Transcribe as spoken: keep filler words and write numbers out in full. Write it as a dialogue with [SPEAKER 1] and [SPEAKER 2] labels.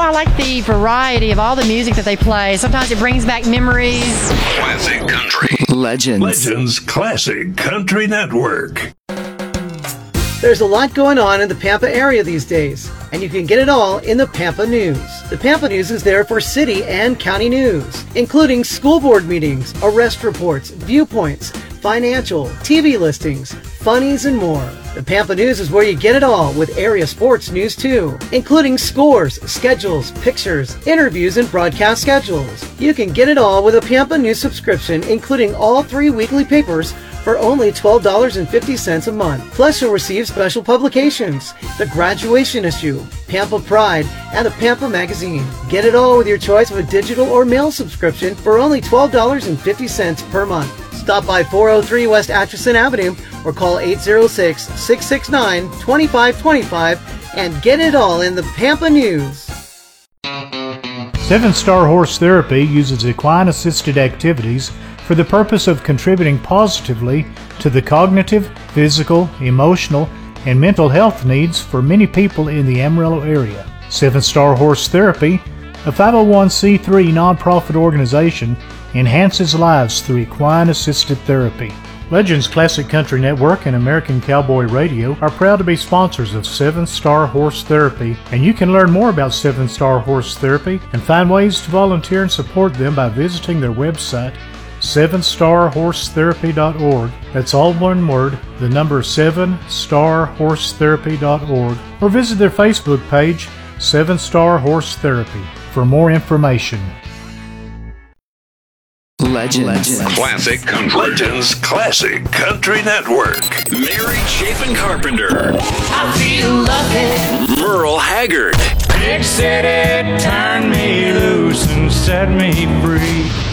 [SPEAKER 1] I like the variety of all the music that they play. Sometimes it brings back memories.
[SPEAKER 2] Classic Country.
[SPEAKER 3] Legends.
[SPEAKER 2] Legends Classic Country Network.
[SPEAKER 4] There's a lot going on in the Pampa area these days, and you can get it all in the Pampa News. The Pampa News is there for city and county news, including school board meetings, arrest reports, viewpoints, financial, T V listings, funnies, and more. The Pampa News is where you get it all with area sports news too, including scores, schedules, pictures, interviews, and broadcast schedules. You can get it all with a Pampa News subscription, including all three weekly papers, for only twelve dollars and fifty cents a month. Plus, you'll receive special publications, the graduation issue, Pampa Pride, and the Pampa Magazine. Get it all with your choice of a digital or mail subscription for only twelve dollars and fifty cents per month. Stop by four oh three West Atchison Avenue or call eight oh six, six six nine, two five two five and get it all in the Pampa News.
[SPEAKER 5] Seven Star Horse Therapy uses equine-assisted activities for the purpose of contributing positively to the cognitive, physical, emotional, and mental health needs for many people in the Amarillo area. Seven Star Horse Therapy, a five oh one c three nonprofit organization, enhances lives through equine-assisted therapy. Legends Classic Country Network and American Cowboy Radio are proud to be sponsors of Seven Star Horse Therapy, and you can learn more about Seven Star Horse Therapy and find ways to volunteer and support them by visiting their website, seven star horse therapy dot org. That's all one word, the number seven star horse therapy dot org, or visit their Facebook page, Seven Star Horse Therapy, for more information.
[SPEAKER 3] Legends. Legends.
[SPEAKER 2] Classic Country. Legends Classic Country Network. Mary Chapin Carpenter.
[SPEAKER 6] I feel lucky.
[SPEAKER 2] Merle Haggard.
[SPEAKER 7] Big city turned me loose and set me free.